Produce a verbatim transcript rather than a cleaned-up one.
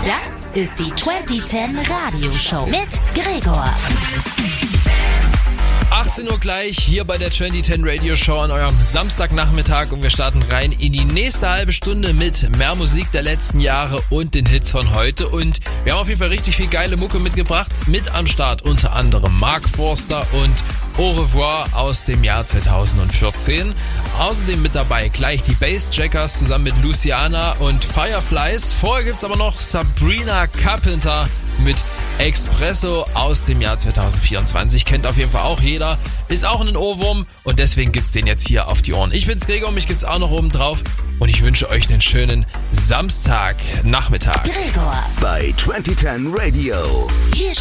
Das ist die zwanzig zehn Radioshow mit Gregor. achtzehn Uhr gleich hier bei der zwanzig zehn Radio Show an eurem Samstagnachmittag und wir starten rein in die nächste halbe Stunde mit mehr Musik der letzten Jahre und den Hits von heute und wir haben auf jeden Fall richtig viel geile Mucke mitgebracht. Mit am Start unter anderem Mark Forster und Au revoir aus dem Jahr zweitausendvierzehn. Außerdem mit dabei gleich die Bassjackers zusammen mit Luciana und Fireflies. Vorher gibt's aber noch Sabrina Carpenter mit Expresso aus dem Jahr zweitausendvierundzwanzig. Kennt auf jeden Fall auch jeder. Ist auch ein Ohrwurm und deswegen gibt's den jetzt hier auf die Ohren. Ich bin's Gregor, mich gibt's auch noch oben drauf und ich wünsche euch einen schönen Samstagnachmittag. Gregor bei zwanzig zehn Radio. Hier